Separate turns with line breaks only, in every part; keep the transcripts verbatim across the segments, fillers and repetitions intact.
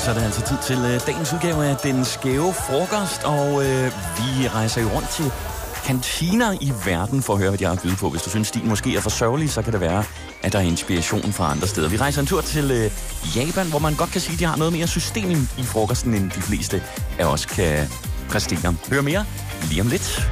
så er det altså tid til øh, dagens udgave af Den Skæve Frokost, og øh, vi rejser jo rundt til kantiner i verden for at høre, hvad de har at byde på. Hvis du synes, stilen måske er for sørgelig, så kan det være, at der er inspiration fra andre steder. Vi rejser en tur til øh, Japan, hvor man godt kan sige, at de har noget mere system i frokosten, end de fleste af os kan præstere. Hør mere lige om lidt.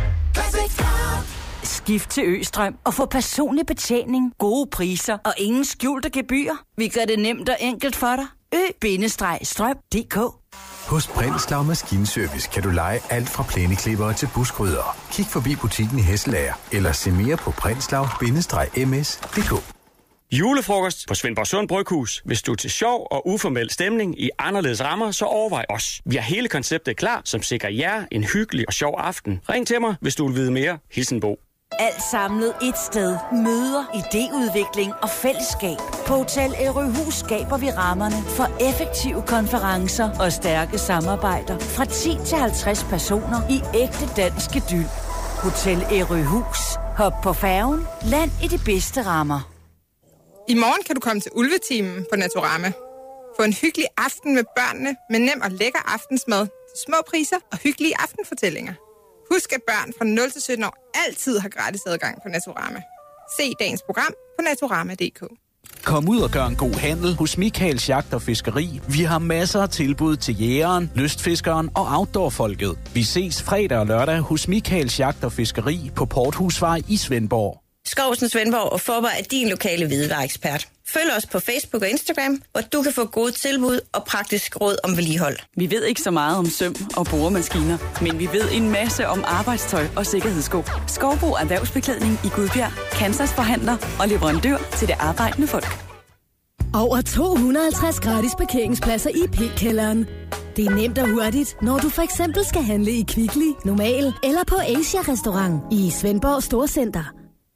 Skift til Østrøm og få personlig betjening, gode priser og ingen skjulte gebyrer. Vi gør det nemt og enkelt for dig. Ø-strøm punktum d k.
Hos Brindslav Maskinservice kan du leje alt fra plæneklippere til buskryddere. Kig forbi butikken i Hesselager eller se mere på brindslav bindestreg m s punktum d k.
Julefrokost på Svendborg Sund Bryghus. Hvis du er til sjov og uformel stemning i anderledes rammer, så overvej os. Vi har hele konceptet klar, som sikrer jer en hyggelig og sjov aften. Ring til mig, hvis du vil vide mere. Hilsen Bo.
Alt samlet et sted. Møder, idéudvikling og fællesskab. På Hotel Ærøhus skaber vi rammerne for effektive konferencer og stærke samarbejder. Fra ti til halvtreds personer i ægte dansk idyl. Hotel Ærøhus. Hop på færgen. Land i de bedste rammer.
I morgen kan du komme til Ulvetimen på Naturama. Få en hyggelig aften med børnene med nem og lækker aftensmad til små priser og hyggelige aftenfortællinger. Husk, at børn fra nul til sytten år altid har gratis adgang på Naturama. Se dagens program på naturama punktum d k.
Kom ud og gør en god handel hos Michaels Jagt og Fiskeri. Vi har masser af tilbud til jægeren, lystfiskeren og outdoorfolket. Vi ses fredag og lørdag hos Michaels Jagt og Fiskeri på Porthusvej i Svendborg.
Skovsen Svendborg og Forber er din lokale hvidevareekspert. Følg os på Facebook og Instagram, hvor du kan få gode tilbud og praktisk råd om vedligehold.
Vi ved ikke så meget om søm og boremaskiner, men vi ved en masse om arbejdstøj og sikkerhedssko. Skovbo Erhvervsbeklædning i Gudbjerg, Kansas forhandler og leverandør til det arbejdende folk.
Over to hundrede og halvtreds gratis parkeringspladser i P-kælderen. Det er nemt og hurtigt, når du for eksempel skal handle i Kvickly, Normal eller på Asia Restaurant i Svendborg Storcenter.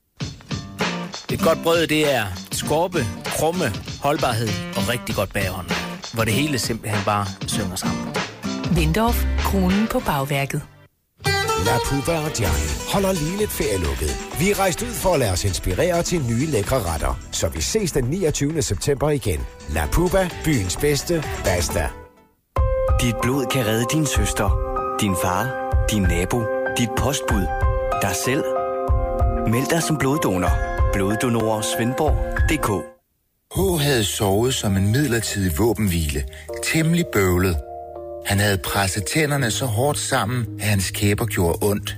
Et godt brød, det er skorpe, krumme, holdbarhed og rigtig godt bagånd, hvor det hele simpelthen bare synger sammen.
Windorf, kronen på bagværket.
La Puba og Gianni holder lige lidt ferielukket. Vi er rejst ud for at lade os inspirere til nye lækre retter, så vi ses den niogtyvende september igen. La Puba, byens bedste, basta.
Dit blod kan redde din søster, din far, din nabo, dit postbud, dig selv. Meld dig som bloddonor. Bloddonorer Svendborg punktum d k.
H havde sovet som en midlertidig våbenhvile. Temmelig bøvlet. Han havde presset tænderne så hårdt sammen, at hans kæber gjorde ondt.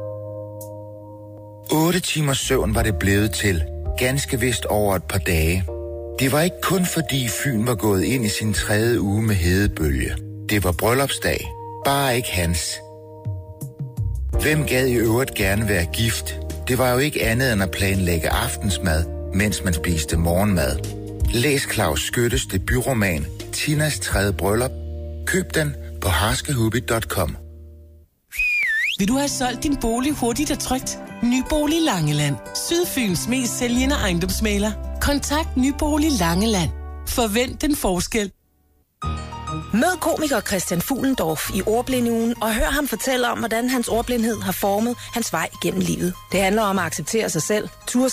Otte timers søvn var det blevet til. Ganske vist over et par dage. Det var ikke kun fordi Fyn var gået ind i sin tredje uge med hedebølge. Det var bryllupsdag. Bare ikke hans. Hvem gad i øvrigt gerne være gift? Det var jo ikke andet end at planlægge aftensmad, mens man spiste morgenmad. Læs Claus Skyttes debutroman Tinas tredje bryllup. Køb den på harskehubby punktum com.
Vil du have solgt din bolig hurtigt og trygt? Nybolig Langeland. Sydfyns mest sælgende ejendomsmægler. Kontakt Nybolig Langeland. Forvent den forskel.
Mød komiker Christian Fuglendorf i Ordblindeugen og hør ham fortælle om, hvordan hans ordblindhed har formet hans vej gennem livet. Det handler om at acceptere sig selv, turde